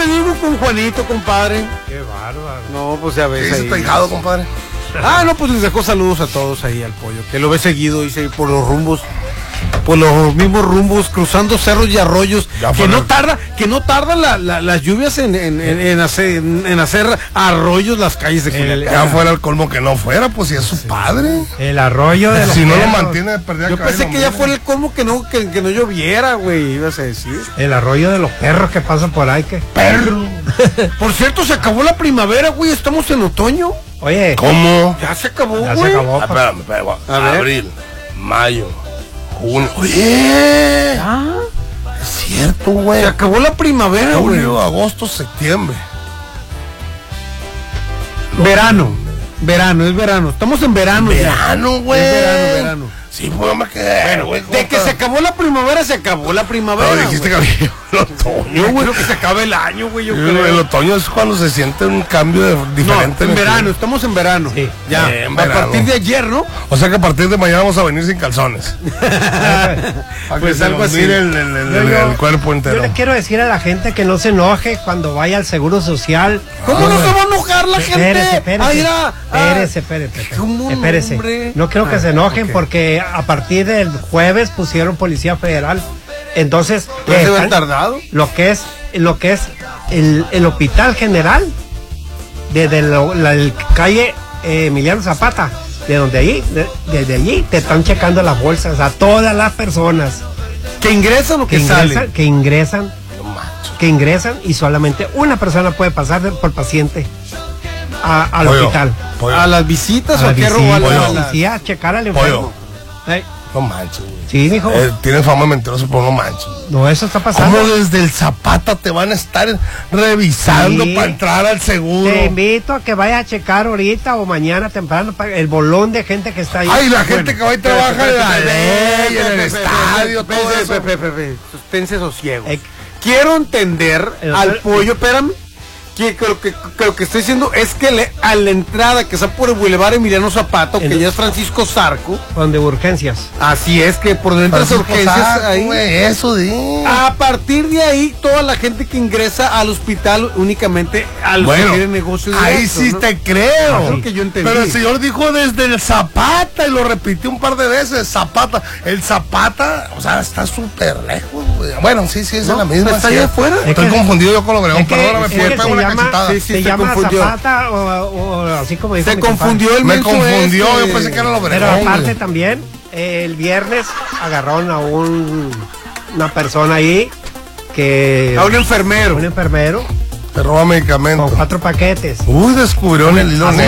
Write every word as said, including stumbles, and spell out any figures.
siempre vivo con Juanito, compadre. Qué bárbaro. No, pues ya ves. ¿Qué dice tu ahijado, compadre? Ah, no, pues les dejo saludos a todos ahí al pollo, que lo ve seguido, dice, por los rumbos, por los mismos rumbos, cruzando cerros y arroyos, que no tarda, que no tardan la, la, las lluvias en, en, en, en, hacer, en, en hacer arroyos las calles de Culiacán. Ya fuera el colmo que no fuera, pues si es su sí. padre. El arroyo de los Si no perros. lo mantiene de perdida. Yo pensé que ya fuera el colmo que no, que, que no lloviera, güey, ibas a decir. El arroyo de los perros que pasan por ahí, que perro. Por cierto, se acabó la primavera, güey, estamos en otoño. Oye, ¿cómo? Ya se acabó, ya güey. se acabó. Ah, espérame, espérame. A ver. Abril, mayo, junio. Oye. Ah, Es cierto, güey. se acabó la primavera, güey. Julio, agosto, septiembre. Verano, verano, es verano. Estamos en verano. Verano, güey. Es verano, verano. Sí, pues me quedé, güey. De que se acabó la primavera, se acabó la primavera. Pero dijiste que había el otoño, Yo güey. creo que se acaba el año, güey, yo El, creo. el otoño es cuando se siente un cambio de, diferente. No, en el verano, clima. estamos en verano. Sí. Ya, Eh, en a verano. partir de ayer, ¿no? O sea que a partir de mañana vamos a venir sin calzones. Para Pues que algo se nos así. mire el, el, el, Yo- el- yo- el cuerpo entero. yo le quiero decir a la gente que no se enoje cuando vaya al Seguro Social. ¿Cómo no se va a enojar la gente? Espérese, espérese, Ay, mira, ah, espérese, espérese, ¿cómo no, espérese. hombre? No quiero que Ah, se enojen ok. porque a partir del jueves pusieron Policía Federal. Entonces, ¿No se eh, ve están- tardado? lo que es lo que es el, el Hospital General desde lo- la el calle eh, Emiliano Zapata, de donde allí, de- desde allí te están checando las bolsas a todas las personas ¿Que ingresan o que, que salen? ingresan, que ingresan, No manches. que ingresan y solamente una persona puede pasar de- por paciente a- al Pollo, hospital. pollo. ¿A las visitas A o la qué visita, robo? a A la la- a las- policía, a checar al Pollo. enfermo. Ey, No manches, güey. sí, mijo. Eh, tienes fama de mentiroso, pero no manches. No, eso está pasando. ¿Cómo desde el Zapata te van a estar revisando Sí. para entrar al seguro? Te invito a que vayas a checar ahorita o mañana temprano pa- el bolón de gente que está ahí. Ay, la Bueno, gente que va y trabaja en la ley, en el Pepe, estadio, Pepe, todo Pepe, eso. Pepe, Pepe, suspense sosiego. Eh, Quiero entender El al hotel- pollo, espérame, que creo que creo que estoy diciendo es que le- a la entrada que está por el Boulevard Emiliano Zapata, que El- ya es Francisco Zarco, donde urgencias. así es que por dentro de las Francisco urgencias Zarco, ahí. güey, eso di. A partir de ahí, toda la gente que ingresa al hospital únicamente a los Bueno, que tienen negocios ahí directos, sí ¿no? te creo. Así que yo entendí. Pero el señor dijo desde el Zapata y lo repitió un par de veces. Zapata. El Zapata, o sea, está súper lejos, güey. Bueno, sí, sí, es No, en la misma. está sí. allá afuera. Estoy Es que- confundido yo con Obregón. es que- Perdóname, es Pierre, que pega se una llama- cachetada. Sí, sí, se se llama confundió. Zapata o, o así como dice Se mi compadre. confundió el Me menso confundió, este. yo pensé que era el Obregón. Pero aparte güey. también, eh, el viernes agarraron a un una persona ahí que A un enfermero. un enfermero Te roba con medicamentos. cuatro paquetes. Uy, descubrió en el hilo Hace negro.